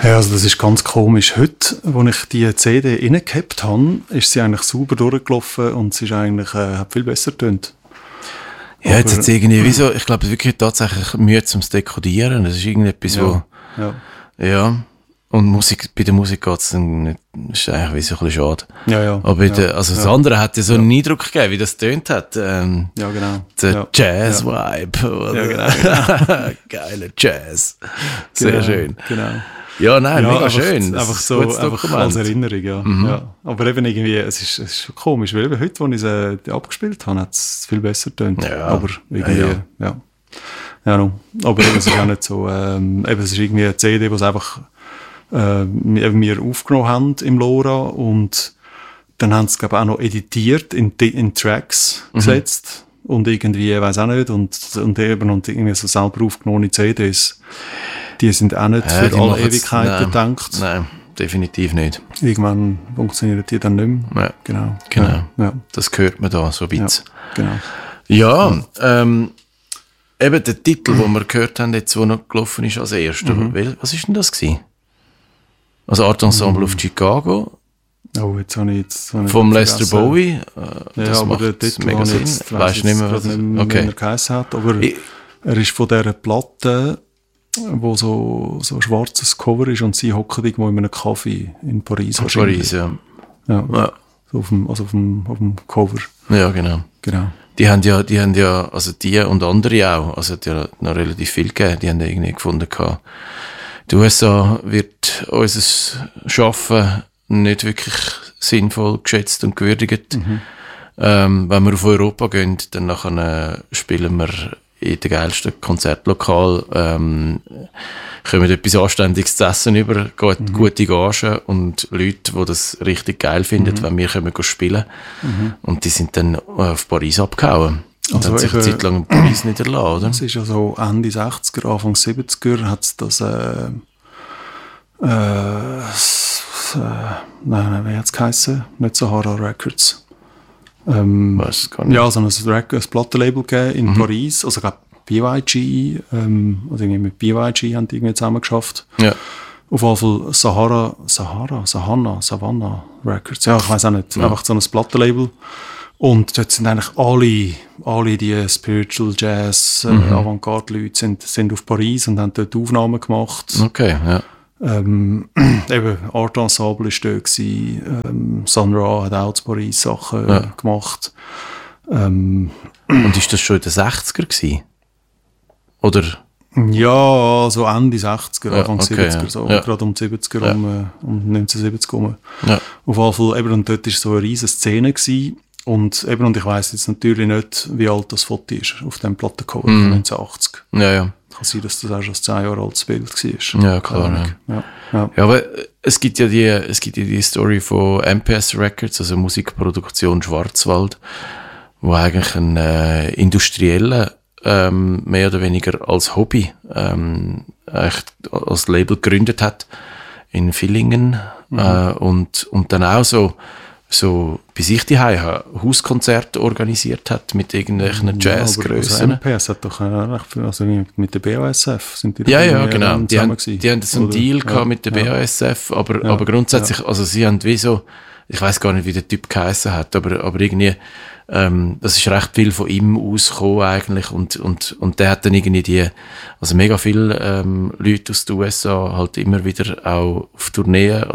Ja, also das ist ganz komisch. Heute, als ich die CD reingehabt habe, ist sie eigentlich sauber durchgelaufen und sie ist eigentlich, hat viel besser getönt. Ja, jetzt hat es irgendwie, wieso, ich glaube, wirklich tatsächlich Mühe zum Dekodieren. Das ist irgendetwas, ja. Und bei der Musik geht es dann nicht, ist eigentlich wie so ein bisschen schade. Ja. Aber das andere hat ja so einen Eindruck gegeben, wie das tönt hat. Ja, genau. Der Jazz-Vibe. Ja, genau. Geiler Jazz. Sehr schön. Genau. Ja, nein, mega einfach, schön. Einfach so einfach als Erinnerung, ja. Ja. Aber eben irgendwie, es ist schon komisch, weil eben heute, als ich sie abgespielt habe, hat es viel besser getönt. Ja. Aber irgendwie, ja. No. Aber eben, es ist auch nicht so, eben, es ist irgendwie eine CD, die es einfach wir aufgenommen haben im LoRa und dann haben sie, glaube ich, auch noch editiert, in Tracks gesetzt und irgendwie, weiß auch nicht, und irgendwie so selber aufgenommene CDs. Die sind auch nicht für alle Ewigkeiten gedacht. Nein, definitiv nicht. Irgendwann funktionieren die dann nicht mehr. Ja. Genau. Ja. Das hört man da so ein bisschen. Ja, genau. Eben der Titel, den wir gehört haben, jetzt, der noch gelaufen ist als erster. Was war denn das gewesen? Also Art Ensemble of Chicago. Oh, jetzt habe ich vom Lester Bowie. Das aber der Titel mega Sinn. Weißt du nicht mehr, wie er geheißen hat. Aber er ist von dieser Platte, wo so ein schwarzes Cover ist und sie hocken irgendwo in einem Café in Paris. In Paris, ja. So auf dem Cover. Ja, genau. Die haben ja, also die und andere auch, also es hat ja noch relativ viel gegeben, die haben ja irgendwie gefunden gehabt. Die USA wird unser Schaffen nicht wirklich sinnvoll geschätzt und gewürdigt. Wenn wir auf Europa gehen, dann nachher spielen wir in den geilsten Konzertlokal, kommen etwas Anständiges zu essen über, gute Gagen und Leute, die das richtig geil finden, wenn wir spielen. Und die sind dann auf Paris abgehauen. Und hat sich eine Zeit lang in Paris niedergelassen, oder? Es ist ja so Ende 60er, Anfang 70er hat es das nein, wie hat es geheissen? Nicht Sahara Records. Weiß gar nicht. Ja, so ein Plattenlabel gegeben in Paris, also ich glaube BYG, also irgendwie mit BYG haben die irgendwie zusammen geschafft. Ja. Auf jeden Fall Savannah Records, ja, ich weiß auch nicht, einfach so ein Plattenlabel. Und dort sind eigentlich alle die Spiritual Jazz, Avantgarde-Leute sind auf Paris und haben dort Aufnahmen gemacht. Okay, ja. Eben, Art Ensemble war dort gewesen, Sun Ra hat auch zu Paris Sachen gemacht. Und ist das schon in den 60er gewesen? Oder? Ja, so Ende 60er, Anfang 70er, so, ja. Gerade um die 70er, um 1970 herum. Ja. Auf jeden Fall, eben, und dort war so eine riesige Szene gewesen. Und ich weiss jetzt natürlich nicht, wie alt das Foto ist, auf dem Plattencover von 1980. Ja. Kann sein, dass das auch schon ein 10 Jahre altes Bild war. Ja, klar. Ja, aber es gibt ja die Story von MPS Records, also Musikproduktion Schwarzwald, wo eigentlich ein industrieller mehr oder weniger als Hobby echt als Label gegründet hat in Villingen und dann auch so bei sich die Hauskonzerte organisiert hat mit irgendwelchen Jazzgrössen. Also MPS hat doch also mit der BASF sind die ja, genau. Die haben so einen Deal gehabt mit der BASF, aber grundsätzlich, also sie haben wie so, ich weiß gar nicht, wie der Typ geheißen hat, aber irgendwie, das ist recht viel von ihm ausgekommen eigentlich und der hat dann irgendwie also mega viele Leute aus den USA halt immer wieder auch auf Tourneen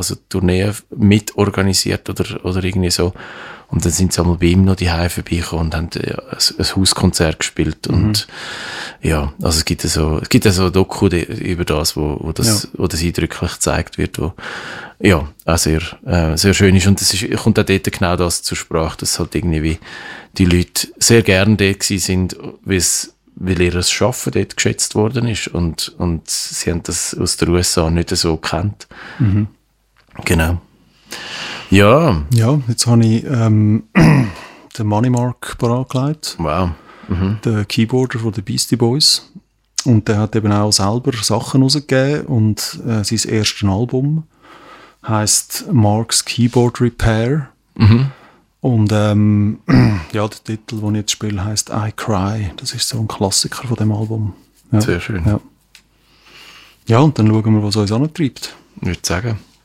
mit organisiert oder irgendwie so. Und dann sind sie einmal bei ihm noch die Hause vorbeigekommen und haben ein Hauskonzert gespielt. Und ja, also es gibt so ein Doku über das, wo das eindrücklich gezeigt wird, wo ja auch sehr schön ist. Und kommt auch dort genau das zur Sprache, dass halt irgendwie die Leute sehr gerne dort gewesen sind, weil ihr Schaffen dort geschätzt worden ist und sie haben das aus den USA nicht so gekannt. Genau. Ja. Ja, jetzt habe ich den Money Mark parat gelegt. Wow. Der Keyboarder von den Beastie Boys. Und der hat eben auch selber Sachen rausgegeben. Und sein erstes Album heisst Mark's Keyboard Repair. Und ja, der Titel, den ich jetzt spiele, heisst I Cry. Das ist so ein Klassiker von dem Album. Ja. Sehr schön. Ja. Ja, und dann schauen wir, was uns antreibt. Ich würde sagen.